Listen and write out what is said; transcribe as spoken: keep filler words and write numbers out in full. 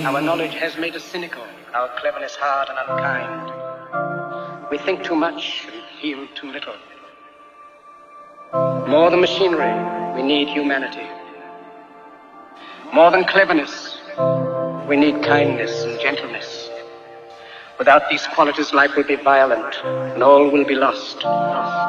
Our knowledge has made us cynical, our cleverness hard and unkind. We think too much and feel too little. More than machinery, we need humanity. More than cleverness, we need kindness and gentleness. Without these qualities, life will be violent and all will be lost.